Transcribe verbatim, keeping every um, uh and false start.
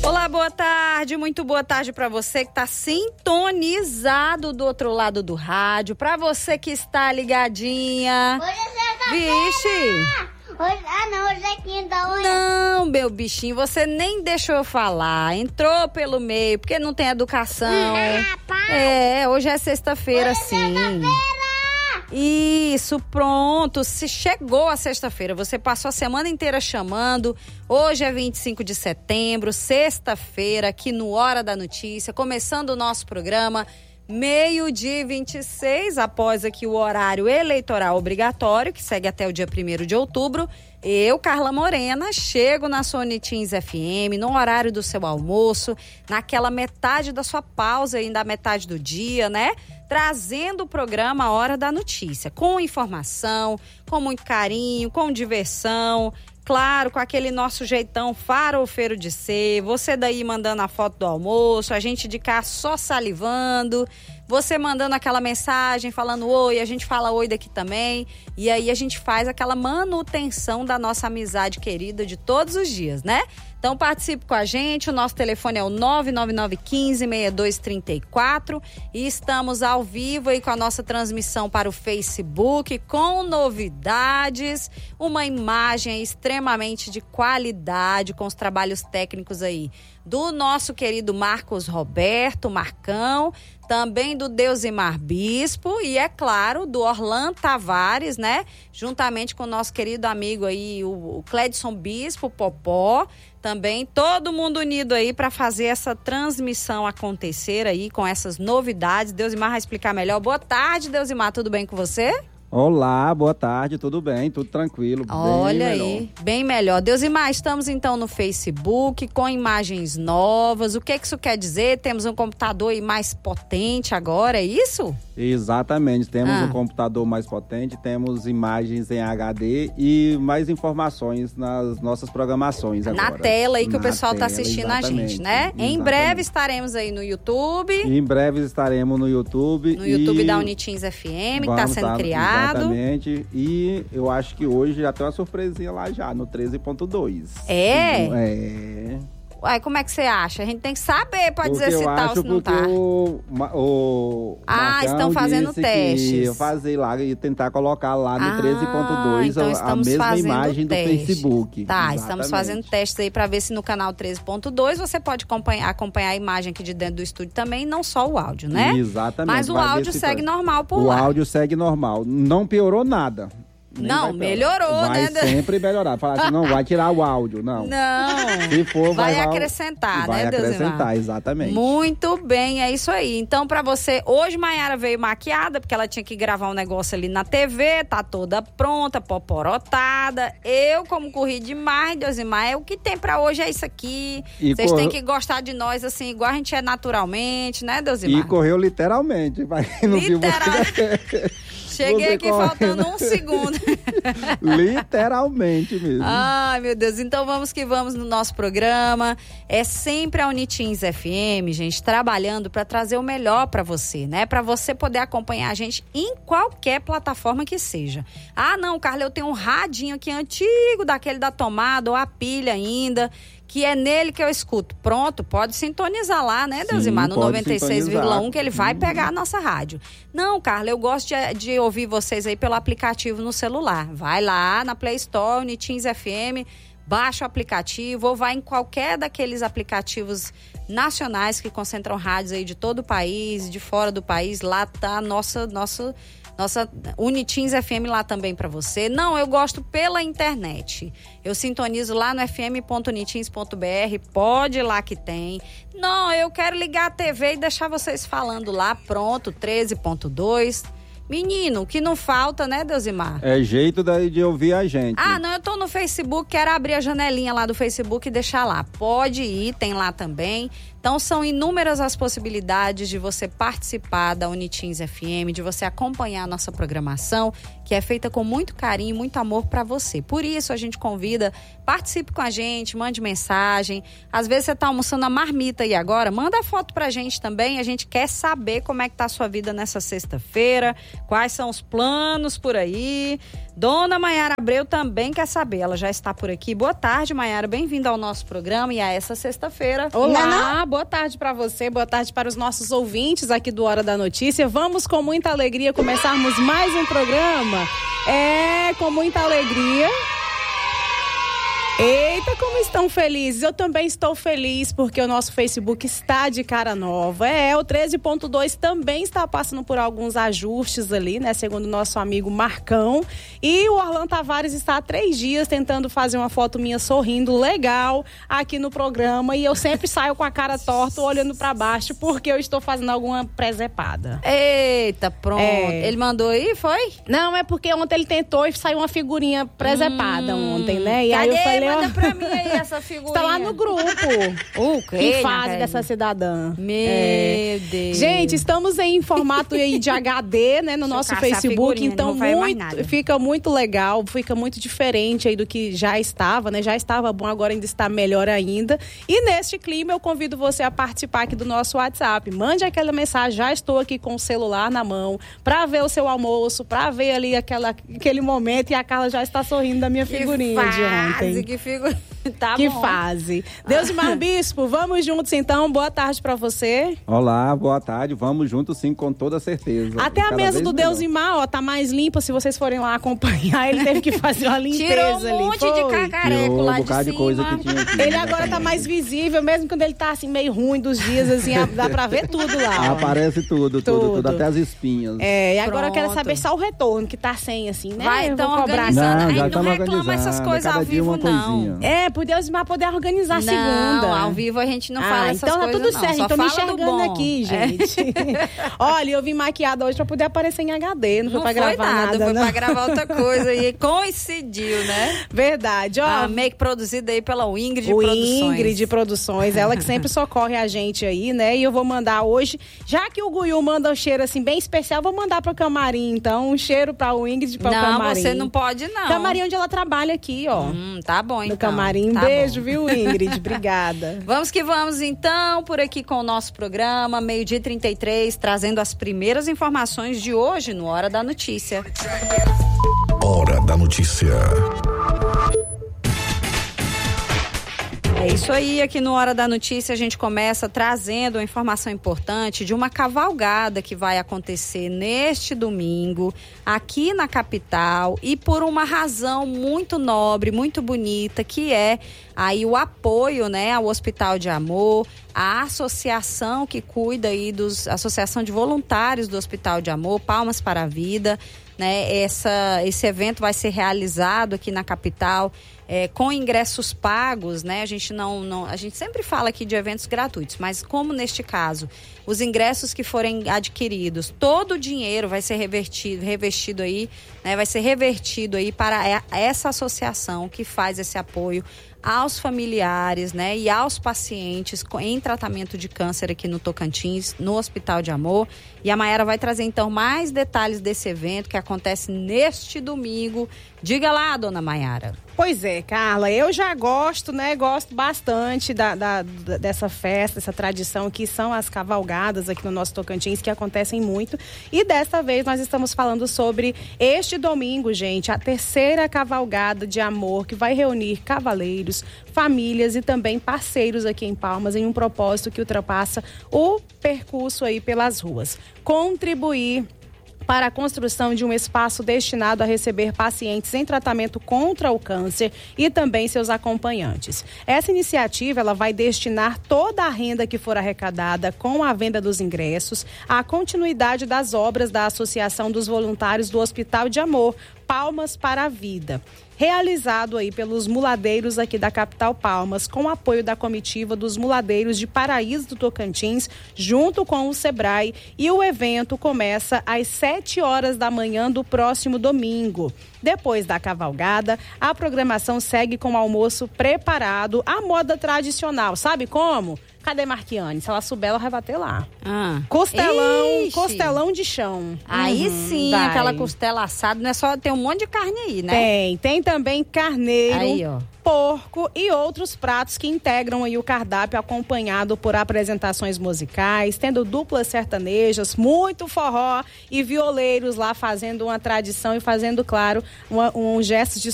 Olá, boa tarde, muito boa tarde para você que está sintonizado do outro lado do rádio, para você que está ligadinha. Hoje é sexta-feira! Vixe! Hoje, ah, não, hoje é quinta, hoje. Não, meu bichinho, você nem deixou eu falar, entrou pelo meio, porque não tem educação. Ah, pai. É, hoje é sexta-feira, Hoje é sim. sexta-feira! Isso, pronto, se chegou a sexta-feira, você passou a semana inteira chamando, hoje é vinte e cinco de setembro, sexta-feira, aqui no Hora da Notícia, começando o nosso programa, meio-dia e vinte e seis, após aqui o horário eleitoral obrigatório, que segue até o dia primeiro de outubro, eu, Carla Morena, chego na sua Unitins F M, no horário do seu almoço, naquela metade da sua pausa, ainda a metade do dia, né? Trazendo o programa Hora da Notícia, com informação, com muito carinho, com diversão, claro, com aquele nosso jeitão farofeiro de ser, você daí mandando a foto do almoço, a gente de cá só salivando, você mandando aquela mensagem falando oi, a gente fala oi daqui também, e aí a gente faz aquela manutenção da nossa amizade querida de todos os dias, né? Então participe com a gente, o nosso telefone é o nove nove nove um cinco, seis dois três quatro e estamos ao vivo aí com a nossa transmissão para o Facebook com novidades, uma imagem extremamente de qualidade com os trabalhos técnicos aí do nosso querido Marcos Roberto, Marcão, também do Deusimar Bispo e, é claro, do Orlando Tavares, né? Juntamente com o nosso querido amigo aí, o Cledson Bispo, Popó, também todo mundo unido aí para fazer essa transmissão acontecer aí com essas novidades. Deusimar vai explicar melhor. Boa tarde, Deusimar, tudo bem com você? Olá, boa tarde, tudo bem, tudo tranquilo. Olha bem aí, melhor. bem melhor. Deusimar, estamos então no Facebook com imagens novas. O que que isso quer dizer? Temos um computador aí mais potente agora, é isso? Exatamente, temos Ah. um computador mais potente, temos imagens em H D e mais informações nas nossas programações agora. Na tela aí que Na o pessoal está tela, assistindo a gente, exatamente, né? Em exatamente. breve estaremos aí no YouTube, Em breve estaremos no YouTube. no YouTube e da Unitins F M, que está vamos sendo estar- criado. Exatamente, e eu acho que hoje já tem uma surpresinha lá já, no treze ponto dois. É? É. Uai, como é que você acha? A gente tem que saber para dizer Porque se eu tá ou acho se não porque tá. o, ma- o Ah, Marcão estão fazendo disse testes. que ia fazer lá e tentar colocar lá no Ah, treze ponto dois então a, a estamos mesma fazendo imagem do testes. Facebook. Tá, Exatamente. estamos fazendo testes aí para ver se no canal treze ponto dois você pode acompanhar, acompanhar a imagem aqui de dentro do estúdio também, não só o áudio, né? Exatamente. Mas o Vai ver áudio se segue tá- normal por O lá. áudio segue normal. Não piorou nada. Nem Não, vai piorar. melhorou, vai né? Vai sempre melhorar. Falar assim, não vai tirar o áudio, não. Não. Se for, vai, Vai lá- acrescentar, vai né, Deusimar? acrescentar, exatamente. Muito bem, é isso aí. Então, pra você, hoje Maiara veio maquiada, porque ela tinha que gravar um negócio ali na T V, tá toda pronta, poporotada. Eu, como corri demais, Deusimar, é o que tem pra hoje é isso aqui. E Vocês cor- têm que gostar de nós, assim, igual a gente é naturalmente, né, Deusimar? E correu literalmente. Vai, não viu Literal. você. Cheguei Você aqui corre- faltando um segundo. Literalmente mesmo. Ai, meu Deus. Então vamos que vamos no nosso programa. É sempre a Unitins F M, gente, trabalhando para trazer o melhor para você, né? Para você poder acompanhar a gente em qualquer plataforma que seja. Ah, não, Carla, eu tenho um radinho aqui antigo, daquele da tomada ou a pilha ainda, que é nele que eu escuto. Pronto, pode sintonizar lá, né, Deusimar? Sim, No pode noventa e seis vírgula um, sintonizar. que ele vai pegar a nossa rádio. Não, Carla, eu gosto de, de ouvir vocês aí pelo aplicativo no celular. Vai lá na Play Store, Unitins F M, baixa o aplicativo ou vai em qualquer daqueles aplicativos nacionais que concentram rádios aí de todo o país, de fora do país. Lá tá a nossa, nossa, nossa Unitins F M lá também para você. Não, eu gosto pela internet. Eu sintonizo lá no f m ponto unitins ponto b r, pode ir lá que tem. Não, eu quero ligar a T V e deixar vocês falando lá, pronto, treze ponto dois. Menino, o que não falta, né, Deusimar? É jeito daí de ouvir a gente. Ah, não, eu tô no Facebook, quero abrir a janelinha lá do Facebook e deixar lá. Pode ir, tem lá também. Então, são inúmeras as possibilidades de você participar da Unitins F M, de você acompanhar a nossa programação, que é feita com muito carinho e muito amor para você. Por isso, a gente convida, participe com a gente, mande mensagem. Às vezes, você tá almoçando a marmita aí agora, manda foto pra gente também. A gente quer saber como é que tá a sua vida nessa sexta-feira, quais são os planos por aí. Dona Maiara Abreu também quer saber, ela já está por aqui. Boa tarde, Maiara, bem-vinda ao nosso programa e a essa sexta-feira. Olá, não, não? Boa tarde para você, boa tarde para os nossos ouvintes aqui do Hora da Notícia. Vamos com muita alegria começarmos mais um programa. É, com muita alegria. Eita, como estão felizes. Eu também estou feliz porque o nosso Facebook está de cara nova. É, o treze ponto dois também está passando por alguns ajustes ali, né? Segundo o nosso amigo Marcão. E o Orlando Tavares está há três dias tentando fazer uma foto minha sorrindo legal aqui no programa. E eu sempre saio com a cara torta olhando para baixo porque eu estou fazendo alguma presepada. Eita, pronto. É. Ele mandou aí, foi? Não, é porque ontem ele tentou e saiu uma figurinha presepada hum, ontem, né? E cadê? aí eu falei, manda pra mim aí essa figurinha. Está lá no grupo. O que fase dessa cidadã. Meu é. Deus. Gente, estamos em formato aí de H D, né, no nosso Facebook, então muito, fica muito legal, fica muito diferente aí do que já estava, né? Já estava bom, agora ainda está melhor ainda. E neste clima eu convido você a participar aqui do nosso WhatsApp. Mande aquela mensagem, já estou aqui com o celular na mão, pra ver o seu almoço, pra ver ali aquela, aquele momento, e a Carla já está sorrindo da minha figurinha que de ontem. Que figu... tá que bom. fase. Deusmar Bispo, vamos juntos então. Boa tarde pra você. Olá, boa tarde. Vamos juntos sim, com toda certeza. Até a mesa do Deusmar, ó, tá mais limpa. Se vocês forem lá acompanhar, ele teve que fazer uma limpeza ali. Tirou um monte ali. de cacareco lá um de cima. De coisa que tinha aqui, ele agora tá mais visível, mesmo quando ele tá assim meio ruim dos dias, assim, dá pra ver tudo lá. Ó. Aparece tudo, tudo, tudo, tudo, até as espinhas. É, e agora Pronto. Eu quero saber só o retorno, que tá sem, assim, né? Vai, então organizando. Não, já Aí não reclama organizando. essas coisas ao vivo, não. É, por Deusmar poder organizar a não, segunda. Ao vivo a gente não ah, fala essas então coisas, tá tudo não. certo, Só então me fala enxergando aqui, gente. É. Olha, eu vim maquiada hoje pra poder aparecer em H D, não, não foi pra foi gravar nada. nada Foi não. pra gravar outra coisa e coincidiu, né? Verdade, ó. A make produzida aí pela Ingrid o Produções. Ingrid Produções, ela que sempre socorre a gente aí, né? E eu vou mandar hoje, já que o Guiú manda um cheiro assim bem especial, vou mandar pro Camarim, então, um cheiro pra o Ingrid, pra não, o Camarim. Não, você não pode não. Camarim onde ela trabalha aqui, ó. Hum, tá bom então. No Camarim, um tá beijo, bom. viu, Ingrid? Obrigada. Vamos que vamos então, por aqui com o nosso programa, meio-dia e trinta e três, trazendo as primeiras informações de hoje no Hora da Notícia. Hora da Notícia. É isso aí, aqui no Hora da Notícia a gente começa trazendo uma informação importante de uma cavalgada que vai acontecer neste domingo aqui na capital e por uma razão muito nobre, muito bonita, que é aí o apoio, né, ao Hospital de Amor, a associação que cuida aí dos, a Associação de Voluntários do Hospital de Amor, Palmas para a Vida, né, essa, esse evento vai ser realizado aqui na capital É, com ingressos pagos, né? A gente não, não, a gente sempre fala aqui de eventos gratuitos, mas como neste caso, os ingressos que forem adquiridos, todo o dinheiro vai ser revertido, revestido aí, né? Vai ser revertido aí para essa associação que faz esse apoio aos familiares, né, e aos pacientes em tratamento de câncer aqui no Tocantins, no Hospital de Amor. E a Maiara vai trazer então mais detalhes desse evento que acontece neste domingo. Diga lá, dona Maiara. Pois é, Carla, eu já gosto, né, gosto bastante da, da, dessa festa, essa tradição que são as cavalgadas aqui no nosso Tocantins, que acontecem muito. E desta vez nós estamos falando sobre este domingo, gente, a terceira cavalgada de amor que vai reunir cavaleiros, famílias e também parceiros aqui em Palmas em um propósito que ultrapassa o percurso aí pelas ruas. Contribuir para a construção de um espaço destinado a receber pacientes em tratamento contra o câncer e também seus acompanhantes. Essa iniciativa ela vai destinar toda a renda que for arrecadada com a venda dos ingressos à continuidade das obras da Associação dos Voluntários do Hospital de Amor, Palmas para a Vida, realizado aí pelos muladeiros aqui da capital Palmas, com apoio da comitiva dos muladeiros de Paraíso do Tocantins, junto com o Sebrae, e o evento começa às sete horas da manhã do próximo domingo. Depois da cavalgada, a programação segue com o almoço preparado à moda tradicional. Sabe como? Cadê Marquiane? Se ela souber, ela vai bater lá. Ah. Costelão, Ixi. costelão de chão. Aí Uhum, sim, vai. aquela costela assada, não é só, tem um monte de carne aí, né? Tem, tem também carneiro, Aí, ó. porco e outros pratos que integram aí o cardápio, acompanhado por apresentações musicais, tendo duplas sertanejas, muito forró e violeiros lá fazendo uma tradição e fazendo, claro, uma, um gesto de